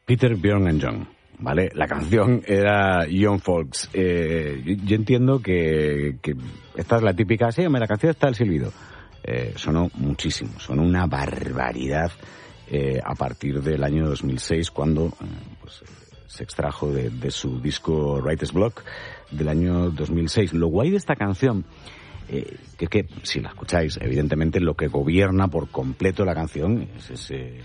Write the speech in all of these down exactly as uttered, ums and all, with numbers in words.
Peter, Bjorn and John, ¿vale? La canción era Young Folks. Eh, yo, yo entiendo que, que esta es la típica, sí, la canción está el silbido. Eh, sonó muchísimo, sonó una barbaridad eh, a partir del año dos mil seis, cuando eh, pues, se extrajo de, de su disco Writer's Block del año dos mil seis. Lo guay de esta canción, eh, que es que, si la escucháis, evidentemente lo que gobierna por completo la canción es ese...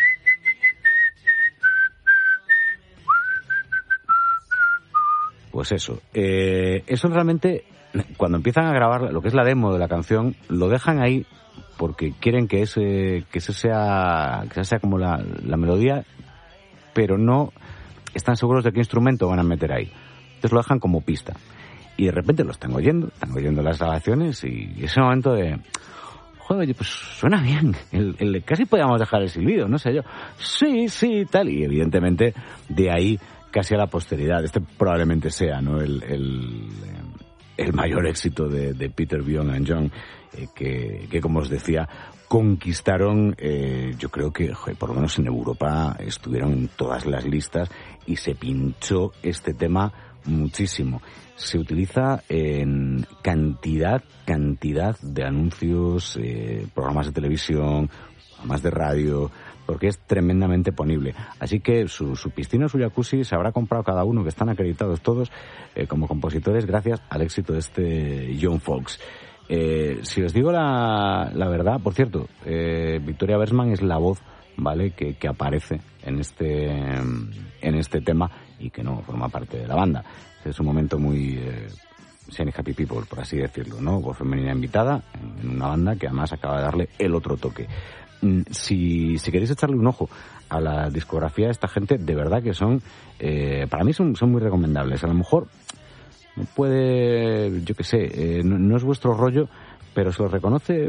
Pues eso, eh, eso realmente, cuando empiezan a grabar lo que es la demo de la canción, lo dejan ahí porque quieren que ese, que ese sea, que esa sea como la, la melodía, pero no están seguros de qué instrumento van a meter ahí. Entonces lo dejan como pista. Y de repente lo están oyendo, están oyendo las grabaciones y ese momento de... Joder, pues suena bien, el, el, casi podíamos dejar el silbido, no sé yo. Sí, sí, tal, y evidentemente de ahí... casi a la posteridad. Este probablemente sea, ¿no?, el, el, el mayor éxito de, de Peter, Bjorn and John, eh, que, que, como os decía, conquistaron, eh, yo creo que, joder, por lo menos en Europa, estuvieron en todas las listas y se pinchó este tema muchísimo. Se utiliza en cantidad, cantidad de anuncios, eh, programas de televisión, programas de radio, porque es tremendamente ponible. Así que su, su piscina, su jacuzzi, se habrá comprado cada uno, que están acreditados todos eh, como compositores, gracias al éxito de este Young Folks. Eh, si os digo la, la verdad, por cierto, eh, Victoria Bergman es la voz, ¿vale?, que, que aparece en este, en este tema y que no forma parte de la banda. Es un momento muy... Eh, Shiny Happy People, por así decirlo, ¿no? Voz femenina invitada en una banda que además acaba de darle el otro toque. Si, si queréis echarle un ojo a la discografía de esta gente, de verdad que son, eh, para mí son, son muy recomendables. A lo mejor no puede, yo qué sé, eh, no, no es vuestro rollo, pero se lo reconoce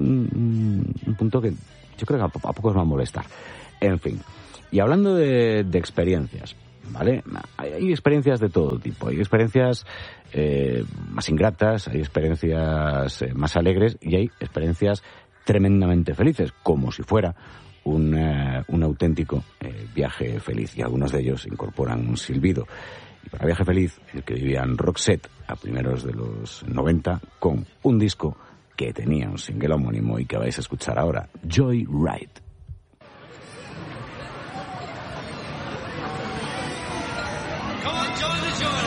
un, un punto que yo creo que a, a pocos va a molestar. En fin, y hablando de, de experiencias, ¿vale? Hay, hay experiencias de todo tipo. Hay experiencias eh, más ingratas, hay experiencias eh, más alegres y hay experiencias tremendamente felices, como si fuera un, eh, un auténtico eh, viaje feliz, y algunos de ellos incorporan un silbido. Y para Viaje Feliz, el que vivían Roxette a primeros de los noventa, con un disco que tenía un single homónimo y que vais a escuchar ahora, Joy Ride. Come on, join the joy.